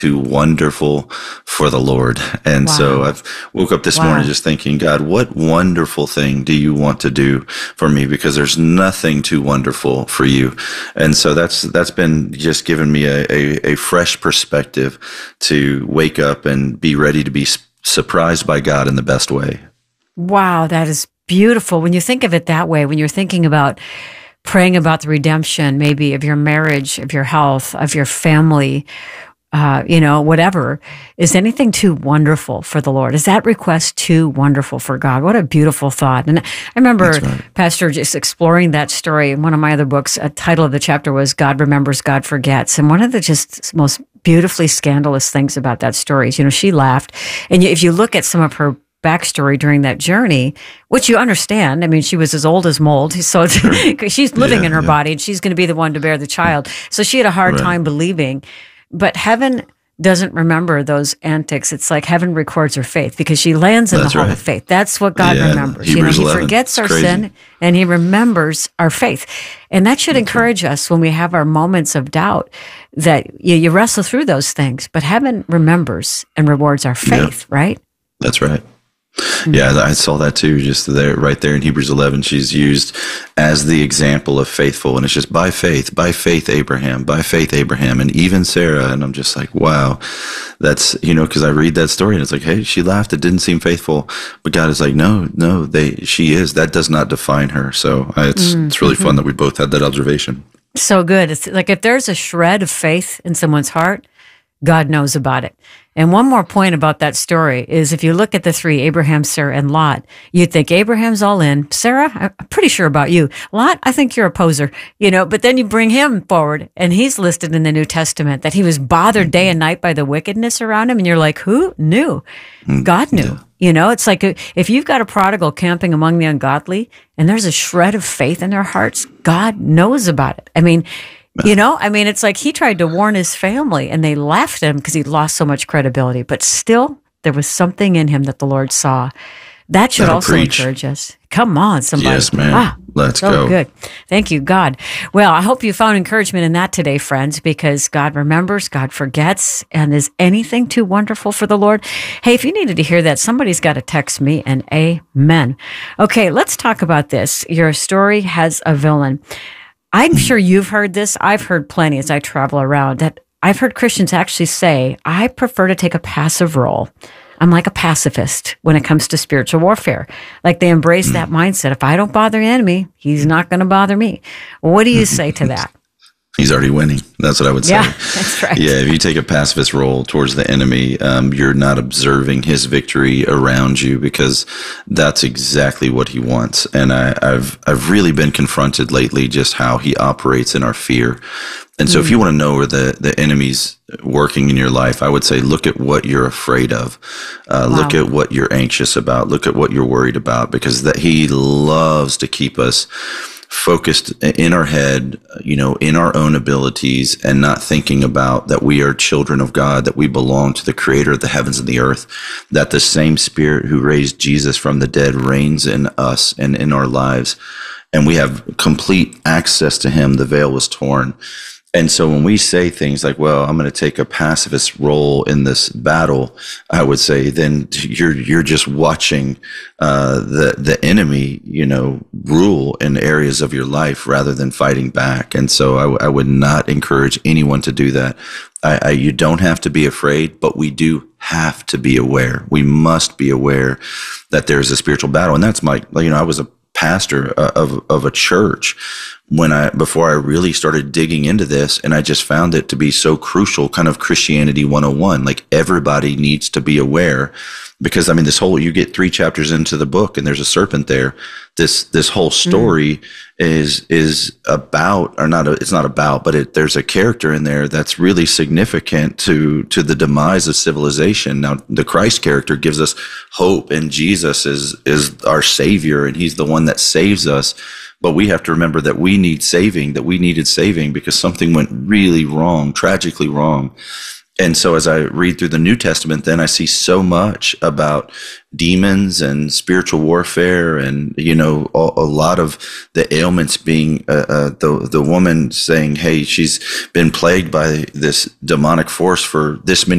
too wonderful for the Lord. And so Wow. I've woke up this morning Wow. just thinking, God, what wonderful thing do you want to do for me? Because there's nothing too wonderful for you. And so that's been just given me a fresh perspective to wake up and be ready to be surprised by God in the best way. Wow, that is beautiful. When you think of it that way, when you're thinking about praying about the redemption, maybe of your marriage, of your health, of your family, whatever, is anything too wonderful for the Lord? Is that request too wonderful for God? What a beautiful thought. And I remember, Pastor, just exploring that story in one of my other books. A title of the chapter was God Remembers, God Forgets. And one of the just most beautifully scandalous things about that story is, she laughed. And if you look at some of her backstory during that journey, which you understand. I mean, she was as old as mold, so she's living in her body, and she's going to be the one to bear the child. So she had a hard time believing. But heaven doesn't remember those antics. It's like heaven records her faith because she lands in the hall of faith. That's what God remembers. He forgets our sin and he remembers our faith. And that should encourage us when we have our moments of doubt that you wrestle through those things, but heaven remembers and rewards our faith, right? That's right. Yeah, I saw that too, just there, right there in Hebrews 11. She's used as the example of faithful, and it's just by faith, Abraham, and even Sarah. And I'm just like, wow, that's, because I read that story and it's like, hey, she laughed. It didn't seem faithful, but God is like, no, she is. That does not define her. So it's really fun that we both had that observation. So good. It's like if there's a shred of faith in someone's heart, God knows about it. And one more point about that story is if you look at the three, Abraham, Sarah, and Lot, you'd think Abraham's all in. Sarah, I'm pretty sure about you. Lot, I think you're a poser, but then you bring him forward and he's listed in the New Testament that he was bothered day and night by the wickedness around him. And you're like, who knew? God knew. It's like if you've got a prodigal camping among the ungodly and there's a shred of faith in their hearts, God knows about it. I mean, it's like he tried to warn his family and they laughed at him because he lost so much credibility. But still, there was something in him that the Lord saw. That should also encourage us. Come on, somebody. Yes, man. Wow. Let's go. Good. Thank you, God. Well, I hope you found encouragement in that today, friends, because God remembers, God forgets, and is anything too wonderful for the Lord? Hey, if you needed to hear that, somebody's got to text me an amen. Okay, let's talk about this. Your story has a villain. I'm sure you've heard this. I've heard plenty as I travel around that I've heard Christians actually say, I prefer to take a passive role. I'm like a pacifist when it comes to spiritual warfare. Like they embrace that mindset. If I don't bother the enemy, he's not going to bother me. What do you say to that? He's already winning. That's what I would say. Yeah, that's right. Yeah, if you take a pacifist role towards the enemy, you're not observing his victory around you because that's exactly what he wants. And I've really been confronted lately just how he operates in our fear. And so if you want to know where the enemy's working in your life, I would say look at what you're afraid of. Look at what you're anxious about. Look at what you're worried about, because that he loves to keep us focused in our head, in our own abilities, and not thinking about that we are children of God, that we belong to the creator of the heavens and the earth, that the same spirit who raised Jesus from the dead reigns in us and in our lives. And we have complete access to him. The veil was torn. And so when we say things like, well, I'm going to take a pacifist role in this battle, I would say then you're just watching the enemy, rule in areas of your life rather than fighting back. And so I would not encourage anyone to do that. You don't have to be afraid, but we do have to be aware. We must be aware that there's a spiritual battle. And that's I was a pastor of a church before I really started digging into this, and I just found it to be so crucial, kind of Christianity 101. Like everybody needs to be aware, because you get 3 chapters into the book and there's a serpent there. This whole story is about, or not, it's not about, but there's a character in there that's really significant to the demise of civilization. Now, the Christ character gives us hope, and Jesus is our savior, and he's the one that saves us. But we have to remember that we needed saving because something went really wrong, tragically wrong. And so as I read through the New Testament, then I see so much about demons and spiritual warfare, and a lot of the ailments being the woman saying, hey, she's been plagued by this demonic force for this many